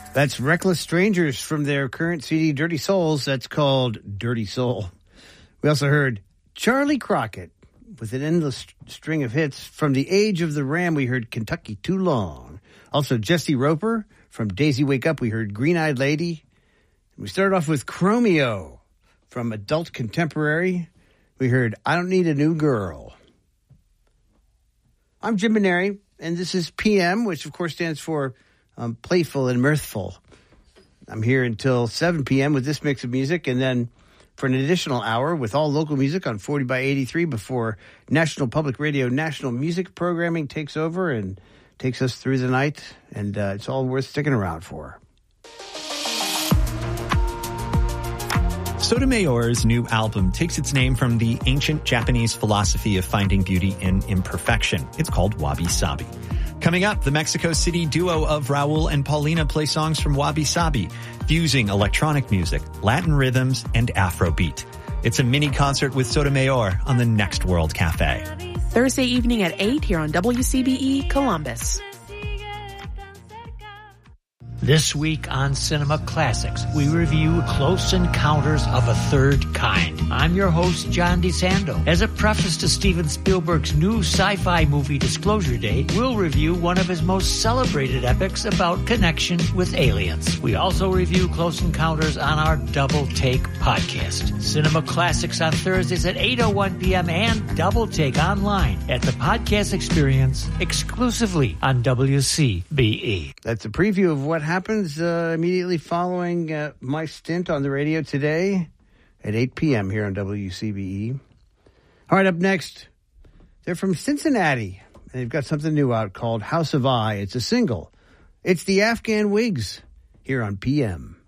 That's Reckless Strangers from their current CD, Dirty Souls. That's called Dirty Soul. We also heard Charlie Crockett with an endless string of hits. From The Age of the Ram, we heard Kentucky Too Long. Also, Jesse Roper from Daisy Wake Up, we heard Green Eyed Lady. We started off with Chromeo from Adult Contemporary. We heard I Don't Need a New Girl. I'm Jim Maneri, and this is PM, which of course stands for Playful and Mirthful. I'm here until 7 p.m. with this mix of music, and then for an additional hour with all local music on 40 by 83 before National Public Radio National Music Programming takes over and takes us through the night, and it's all worth sticking around for. Sotomayor's new album takes its name from the ancient Japanese philosophy of finding beauty in imperfection. It's called Wabi Sabi. Coming up, the Mexico City duo of Raul and Paulina play songs from Wabi Sabi, fusing electronic music, Latin rhythms, and Afrobeat. It's a mini concert with Sotomayor on the Next World Cafe. Thursday evening at 8 here on WCBE Columbus. This week on Cinema Classics, we review Close Encounters of a Third Kind. I'm your host, John DeSando. As a preface to Steven Spielberg's new sci-fi movie Disclosure Day, we'll review one of his most celebrated epics about connection with aliens. We also review Close Encounters on our Double Take podcast. Cinema Classics on Thursdays at 8:01 p.m. and Double Take online at the podcast experience exclusively on WCBE. That's a preview of what happens immediately following my stint on the radio today at 8 p.m. here on WCBE. All right, up next, they're from Cincinnati, and they've got something new out called House of I. It's a single. It's the Afghan Wigs here on PM.